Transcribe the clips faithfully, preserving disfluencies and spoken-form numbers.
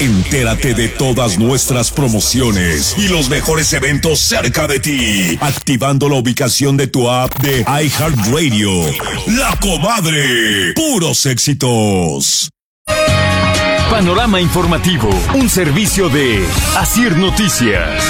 Entérate de todas nuestras promociones y los mejores eventos cerca de ti, activando la ubicación de tu app de iHeartRadio. La Comadre, puros éxitos. Panorama Informativo, un servicio de Asir Noticias.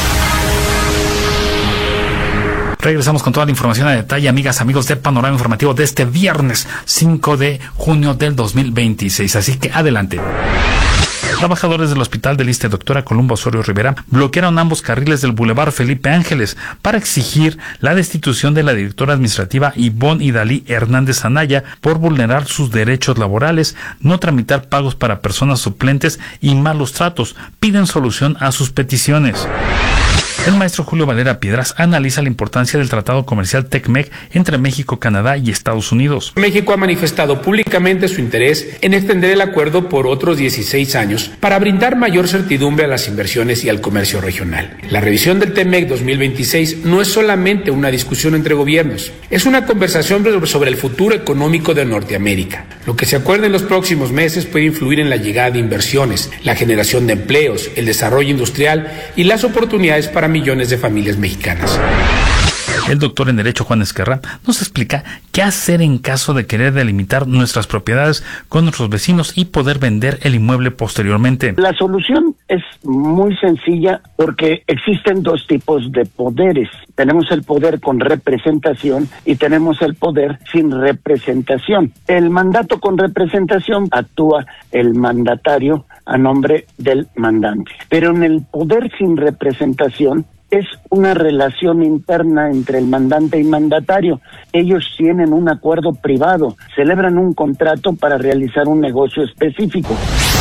Regresamos con toda la información a detalle, amigas, amigos de Panorama Informativo de este viernes cinco de junio del dos mil veintiséis. Así que adelante. Trabajadores del Hospital del Iste Doctora Columba Osorio Rivera bloquearon ambos carriles del Boulevard Felipe Ángeles para exigir la destitución de la directora administrativa Ivonne Idalí Hernández Anaya por vulnerar sus derechos laborales, no tramitar pagos para personas suplentes y malos tratos. Piden solución a sus peticiones. El maestro Julio Valera Piedras analiza la importancia del Tratado Comercial TECMEC entre México, Canadá y Estados Unidos. México ha manifestado públicamente su interés en extender el acuerdo por otros dieciséis años para brindar mayor certidumbre a las inversiones y al comercio regional. La revisión del TEMEC dos mil veintiséis no es solamente una discusión entre gobiernos, es una conversación sobre el futuro económico de Norteamérica. Lo que se acuerde en los próximos meses puede influir en la llegada de inversiones, la generación de empleos, el desarrollo industrial y las oportunidades para millones de familias mexicanas. El doctor en Derecho Juan Esquerra nos explica qué hacer en caso de querer delimitar nuestras propiedades con nuestros vecinos y poder vender el inmueble posteriormente. La solución es muy sencilla porque existen dos tipos de poderes. Tenemos el poder con representación y tenemos el poder sin representación. El mandato con representación actúa el mandatario a nombre del mandante. Pero en el poder sin representación es una relación interna entre el mandante y mandatario. Ellos tienen un acuerdo privado, celebran un contrato para realizar un negocio específico.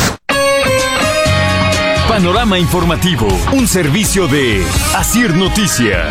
Panorama Informativo, un servicio de Asir Noticias.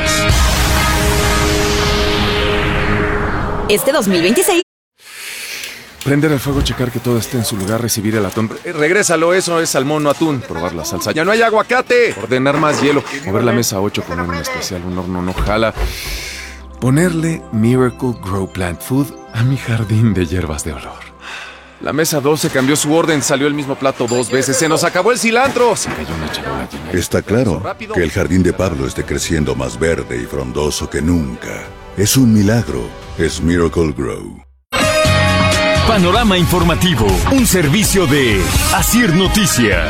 Este dos mil veintiséis. Prender el fuego, checar que todo esté en su lugar, recibir el atún. Eh, regrésalo, eso es salmón, no atún. Probar la salsa. ¡Ya no hay aguacate! Ordenar más hielo. Mover la mesa ocho, poner un especial, un horno no jala. Ponerle Miracle Grow Plant Food a mi jardín de hierbas de olor. La mesa doce cambió su orden, salió el mismo plato dos veces. ¡Se nos acabó el cilantro! Se cayó una charola llena. Está claro que el jardín de Pablo esté creciendo más verde y frondoso que nunca. Es un milagro. Es Miracle Grow. Panorama Informativo, un servicio de Asir Noticias.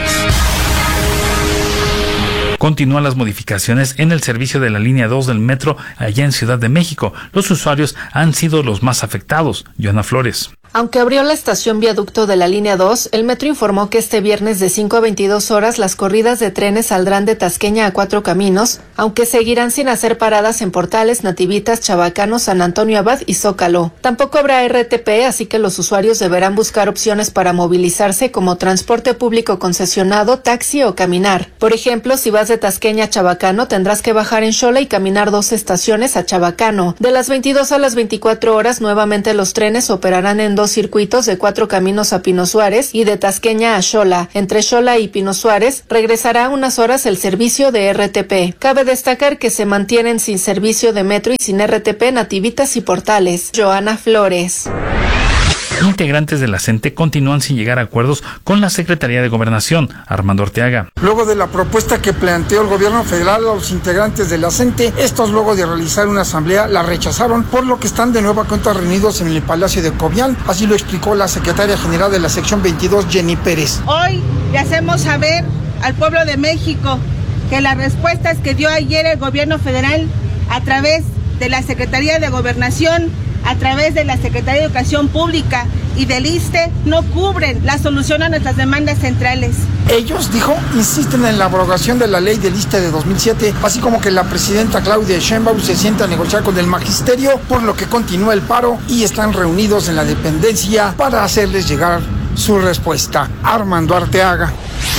Continúan las modificaciones en el servicio de la línea dos del metro allá en Ciudad de México. Los usuarios han sido los más afectados. Joana Flores. Aunque abrió la estación viaducto de la línea dos, el metro informó que este viernes de cinco a veintidós horas las corridas de trenes saldrán de Tasqueña a Cuatro Caminos, aunque seguirán sin hacer paradas en Portales, Nativitas, Chabacano, San Antonio Abad y Zócalo. Tampoco habrá R T P, así que los usuarios deberán buscar opciones para movilizarse como transporte público concesionado, taxi o caminar. Por ejemplo, si vas de Tasqueña a Chabacano, tendrás que bajar en Xola y caminar dos estaciones a Chabacano. De las veintidós a las veinticuatro horas, nuevamente los trenes operarán en dos circuitos de Cuatro Caminos a Pino Suárez y de Tasqueña a Xola. Entre Xola y Pino Suárez regresará unas horas el servicio de R T P. Cabe destacar que se mantienen sin servicio de metro y sin R T P Nativitas y Portales. Joana Flores. Integrantes de la CENTE continúan sin llegar a acuerdos con la Secretaría de Gobernación. Armando Orteaga. Luego de la propuesta que planteó el gobierno federal a los integrantes de la CENTE, estos luego de realizar una asamblea la rechazaron, por lo que están de nueva cuenta reunidos en el Palacio de Cobián. Así lo explicó la secretaria general de la sección veintidós, Jenny Pérez. Hoy le hacemos saber al pueblo de México que las respuestas que dio ayer el gobierno federal a través de la Secretaría de Gobernación, a través de la Secretaría de Educación Pública y del ISSSTE, no cubren la solución a nuestras demandas centrales. Ellos, dijo, insisten en la abrogación de la ley del ISSSTE de dos mil siete, así como que la presidenta Claudia Sheinbaum se sienta a negociar con el magisterio, por lo que continúa el paro y están reunidos en la dependencia para hacerles llegar su respuesta. Armando Arteaga.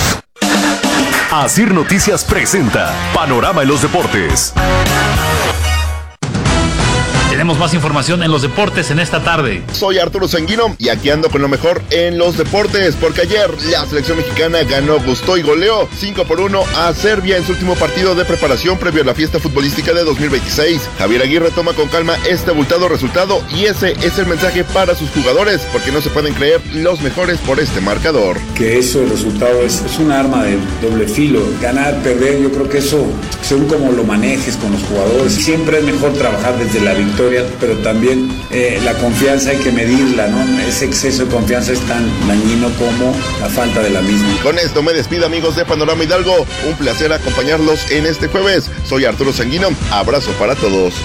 Asir Noticias presenta Panorama en los Deportes. Tenemos más información en los deportes en esta tarde. Soy Arturo Sanguino y aquí ando con lo mejor en los deportes, porque ayer la selección mexicana ganó, gustó y goleó cinco por uno a Serbia en su último partido de preparación previo a la fiesta futbolística de dos mil veintiséis. Javier Aguirre toma con calma este abultado resultado y ese es el mensaje para sus jugadores, porque no se pueden creer los mejores por este marcador. Que eso, el resultado es, es un arma de doble filo. Ganar, perder, yo creo que eso, según como lo manejes con los jugadores, siempre es mejor trabajar desde la victoria, pero también eh, la confianza hay que medirla, ¿no? Ese exceso de confianza es tan dañino como la falta de la misma. Con esto me despido, amigos de Panorama Hidalgo. Un placer acompañarlos en este jueves. Soy Arturo Sanguino. Abrazo para todos.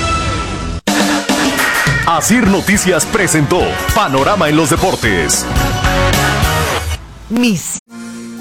Asir Noticias presentó Panorama en los Deportes. Mis